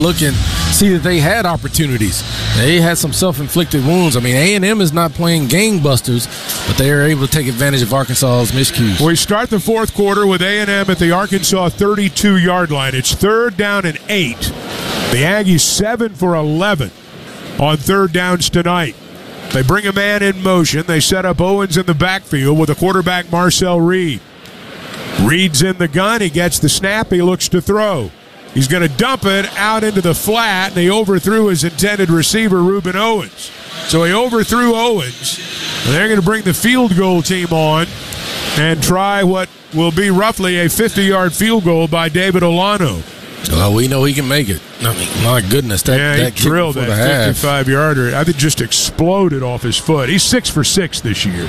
look and see that they had opportunities. They had some self-inflicted wounds. I mean, A&M is not playing gangbusters, but they are able to take advantage of Arkansas's miscues. We start the fourth quarter with A&M at the Arkansas 32-yard line. It's 3rd down and 8. The Aggies 7 for 11 on 3rd downs tonight. They bring a man in motion. They set up Owens in the backfield with a quarterback, Marcel Reed. Reed's in the gun. He gets the snap. He looks to throw. He's going to dump it out into the flat, and he overthrew his intended receiver, Reuben Owens. So he overthrew Owens. And they're going to bring the field goal team on and try what will be roughly a 50-yard field goal by David Olano. Well, we know he can make it. I mean, my goodness. That he drilled that 55-yarder. I think just exploded off his foot. He's 6 for 6 this year.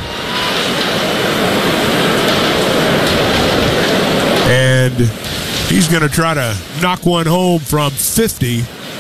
And he's going to try to knock one home from 50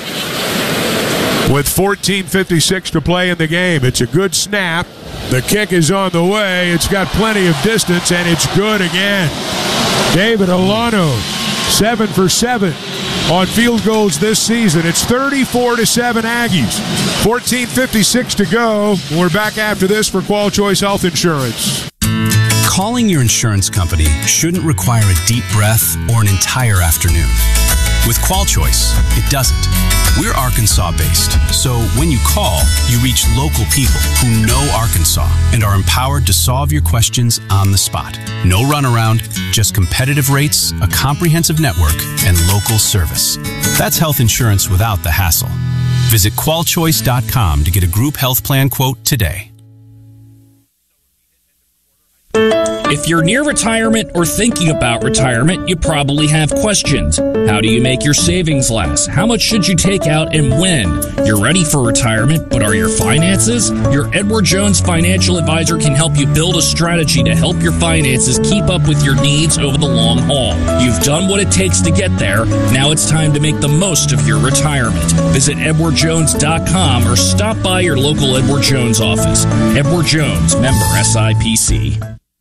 with 14:56 to play in the game. It's a good snap. The kick is on the way. It's got plenty of distance, and it's good again. David Olano, 7 for 7 on field goals this season. It's 34-7 Aggies. 14:56 to go. We're back after this for Qual Choice Health Insurance. Calling your insurance company shouldn't require a deep breath or an entire afternoon. With Qual Choice, it doesn't. We're Arkansas-based, so when you call, you reach local people who know Arkansas and are empowered to solve your questions on the spot. No runaround, just competitive rates, a comprehensive network, and local service. That's health insurance without the hassle. Visit qualchoice.com to get a group health plan quote today. If you're near retirement or thinking about retirement, you probably have questions. How do you make your savings last? How much should you take out and when? You're ready for retirement, but are your finances? Your Edward Jones financial advisor can help you build a strategy to help your finances keep up with your needs over the long haul. You've done what it takes to get there. Now it's time to make the most of your retirement. Visit edwardjones.com or stop by your local Edward Jones office. Edward Jones, member SIPC.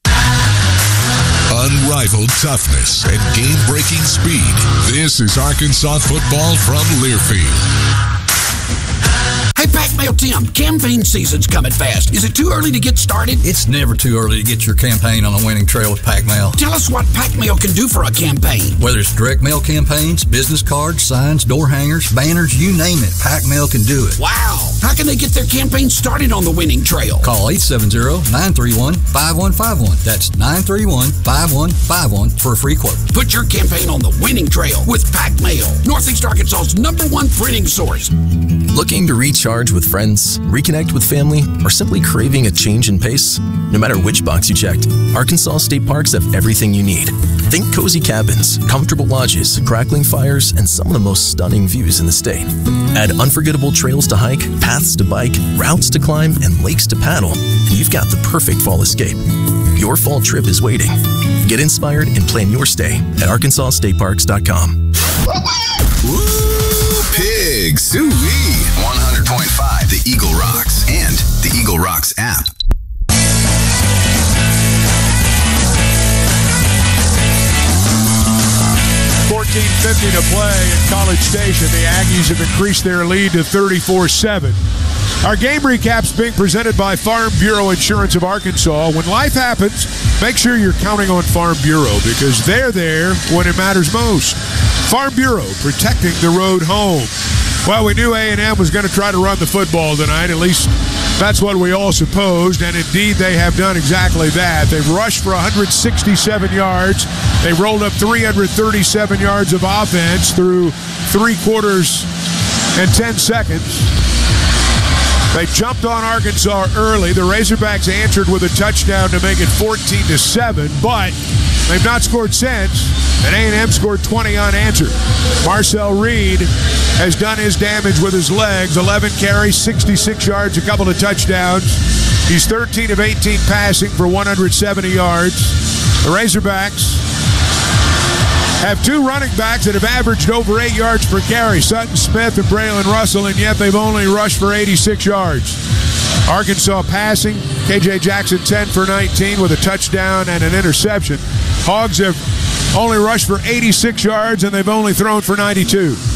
Unrivaled toughness and game-breaking speed. This is Arkansas football from Learfield. Hey, Pac Mail Tim, campaign season's coming fast. Is it too early to get started? It's never too early to get your campaign on a winning trail with Pac Mail. Tell us what Pac Mail can do for a campaign. Whether it's direct mail campaigns, business cards, signs, door hangers, banners, you name it, Pac Mail can do it. Wow! How can they get their campaign started on the winning trail? Call 870-931-5151. That's 931-5151 for a free quote. Put your campaign on the winning trail with Pac Mail, Northeast Arkansas's #1 printing source. Looking to recharge with friends, reconnect with family, or simply craving a change in pace? No matter which box you checked, Arkansas State Parks have everything you need. Think cozy cabins, comfortable lodges, crackling fires, and some of the most stunning views in the state. Add unforgettable trails to hike, paths to bike, routes to climb, and lakes to paddle, and you've got the perfect fall escape. Your fall trip is waiting. Get inspired and plan your stay at ArkansasStateParks.com. Woo, pigs, soo-wee. 100.5 The Eagle Rocks and the Eagle Rocks app. $14.50 to play in College Station. The Aggies have increased their lead to 34-7. Our game recap's being presented by Farm Bureau Insurance of Arkansas. When life happens, make sure you're counting on Farm Bureau because they're there when it matters most. Farm Bureau, protecting the road home. Well, we knew A&M was going to try to run the football tonight. At least that's what we all supposed, and indeed they have done exactly that. They've rushed for 167 yards. They rolled up 337 yards of offense through 3 quarters and 10 seconds. They jumped on Arkansas early. The Razorbacks answered with a touchdown to make it 14-7, but they've not scored since, and A&M scored 20 unanswered. Marcel Reed has done his damage with his legs. 11 carries, 66 yards, a couple of touchdowns. He's 13 of 18 passing for 170 yards. The Razorbacks have 2 running backs that have averaged over 8 yards per carry, Sutton Smith and Braylon Russell, and yet they've only rushed for 86 yards. Arkansas passing, KJ Jackson 10 for 19 with a touchdown and an interception. Hogs have only rushed for 86 yards, and they've only thrown for 92.